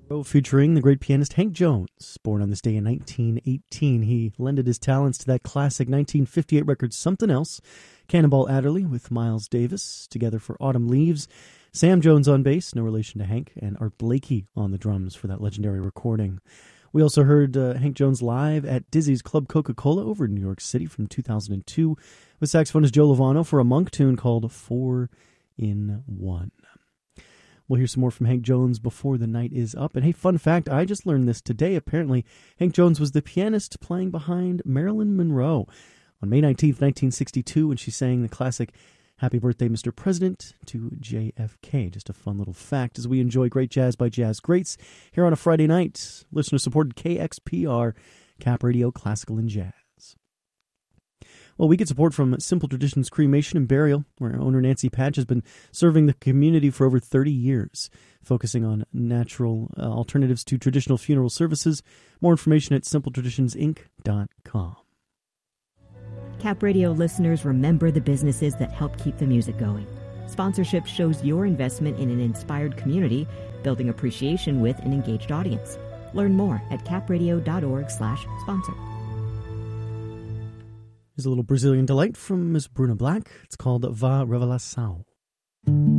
Featuring the great pianist Hank Jones, born on this day in 1918. He lended his talents to that classic 1958 record Something Else, Cannonball Adderley with Miles Davis, together for Autumn Leaves, Sam Jones on bass, no relation to Hank, and Art Blakey on the drums for that legendary recording. We also heard Hank Jones live at Dizzy's Club Coca-Cola over in New York City from 2002 with saxophonist Joe Lovano for a Monk tune called 4 in 1. We'll hear some more from Hank Jones before the night is up. And hey, fun fact, I just learned this today. Apparently, Hank Jones was the pianist playing behind Marilyn Monroe on May 19th, 1962, when she sang the classic Happy Birthday, Mr. President to JFK. Just a fun little fact as we enjoy great jazz by jazz greats here on a Friday night. Listener-supported KXPR, Cap Radio Classical and Jazz. Well, we get support from Simple Traditions Cremation and Burial, where owner Nancy Patch has been serving the community for over 30 years, focusing on natural alternatives to traditional funeral services. More information at simpletraditionsinc.com. Cap Radio listeners, remember the businesses that help keep the music going. Sponsorship shows your investment in an inspired community, building appreciation with an engaged audience. Learn more at capradio.org/sponsor. Here's a little Brazilian delight from Miss Bruna Black. It's called Va Revelação.